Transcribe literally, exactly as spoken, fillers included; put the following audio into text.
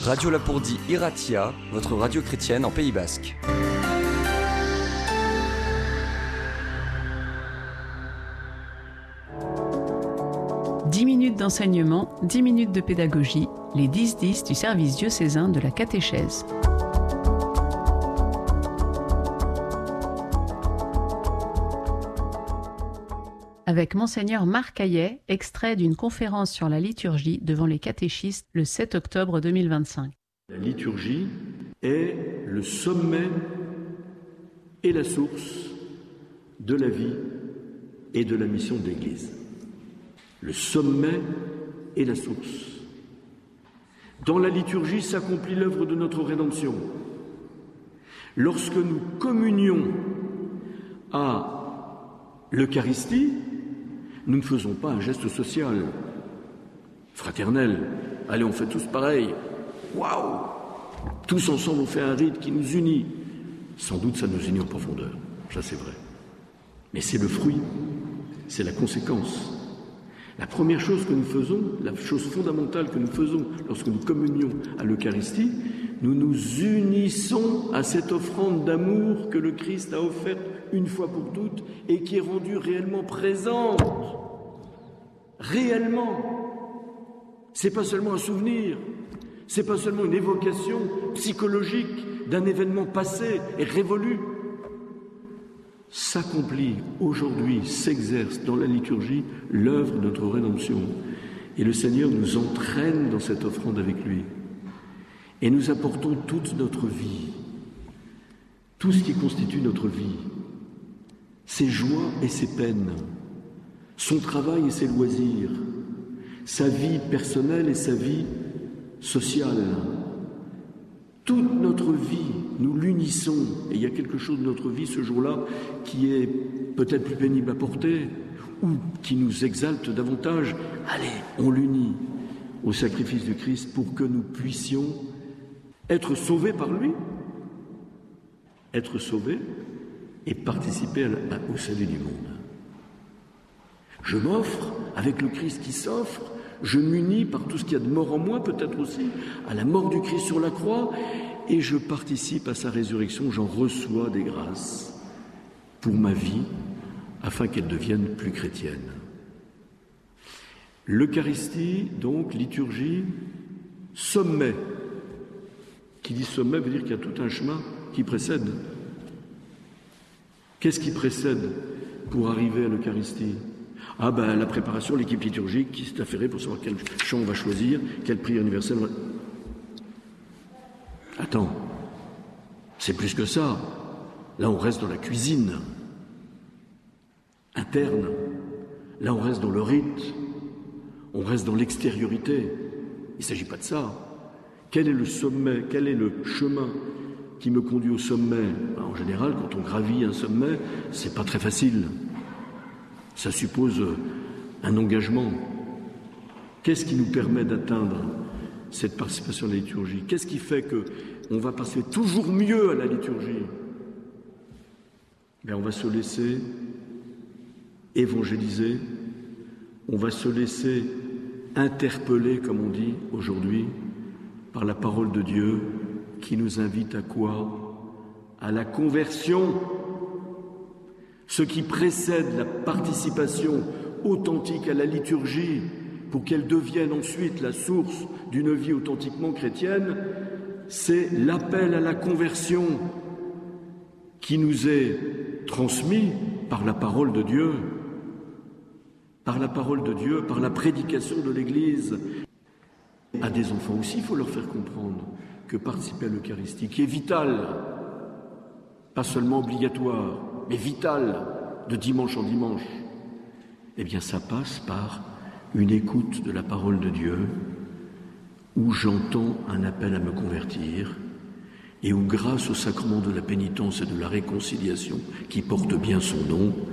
Radio Lapourdie Iratia, votre radio chrétienne en Pays Basque. dix minutes d'enseignement, dix minutes de pédagogie, les dix dix du service diocésain de la catéchèse. Avec Monseigneur Marc Hayet, extrait d'une conférence sur la liturgie devant les catéchistes le sept octobre deux mille vingt-cinq. La liturgie est le sommet et la source de la vie et de la mission de l'Église. Le sommet et la source. Dans la liturgie s'accomplit l'œuvre de notre rédemption. Lorsque nous communions à l'Eucharistie, nous ne faisons pas un geste social, fraternel. Allez, on fait tous pareil. Waouh! Tous ensemble, on fait un rite qui nous unit. Sans doute, ça nous unit en profondeur. Ça, c'est vrai. Mais c'est le fruit, c'est la conséquence. La première chose que nous faisons, la chose fondamentale que nous faisons lorsque nous communions à l'Eucharistie, nous nous unissons à cette offrande d'amour que le Christ a offerte une fois pour toutes et qui est rendue réellement présente. Réellement. C'est pas seulement un souvenir, c'est pas seulement une évocation psychologique d'un événement passé et révolu. S'accomplit aujourd'hui, s'exerce dans la liturgie l'œuvre de notre rédemption. Et le Seigneur nous entraîne dans cette offrande avec lui. Et nous apportons toute notre vie, tout ce qui constitue notre vie, ses joies et ses peines, son travail et ses loisirs, sa vie personnelle et sa vie sociale. Toute notre vie, nous l'unissons. Et il y a quelque chose de notre vie ce jour-là qui est peut-être plus pénible à porter ou qui nous exalte davantage. Allez, on l'unit au sacrifice du Christ pour que nous puissions être sauvés par lui, être sauvés et participer à la, au salut du monde. Je m'offre avec le Christ qui s'offre. Je m'unis par tout ce qu'il y a de mort en moi, peut-être aussi, à la mort du Christ sur la croix, et je participe à sa résurrection, j'en reçois des grâces pour ma vie, afin qu'elle devienne plus chrétienne. L'Eucharistie, donc, liturgie, sommet. Qui dit sommet veut dire qu'il y a tout un chemin qui précède. Qu'est-ce qui précède pour arriver à l'Eucharistie ? Ah ben la préparation, l'équipe liturgique qui s'est affairée pour savoir quel chant on va choisir, quelle prière universelle. On va... Attends, c'est plus que ça. Là on reste dans la cuisine interne. Là on reste dans le rite. On reste dans l'extériorité. Il ne s'agit pas de ça. Quel est le sommet, quel est le chemin qui me conduit au sommet ? Ben, en général, quand on gravit un sommet, c'est pas très facile. Ça suppose un engagement. Qu'est-ce qui nous permet d'atteindre cette participation à la liturgie ? Qu'est-ce qui fait qu'on va passer toujours mieux à la liturgie ? Bien, on va se laisser évangéliser, on va se laisser interpeller, comme on dit aujourd'hui, par la parole de Dieu qui nous invite à quoi ? À la conversion. Ce qui précède la participation authentique à la liturgie pour qu'elle devienne ensuite la source d'une vie authentiquement chrétienne, c'est l'appel à la conversion qui nous est transmis par la parole de Dieu, par la parole de Dieu, par la prédication de l'Église. À des enfants aussi, il faut leur faire comprendre que participer à l'Eucharistie, qui est vital, pas seulement obligatoire, mais vital, de dimanche en dimanche, eh bien ça passe par une écoute de la parole de Dieu, où j'entends un appel à me convertir, et où grâce au sacrement de la pénitence et de la réconciliation, qui porte bien son nom,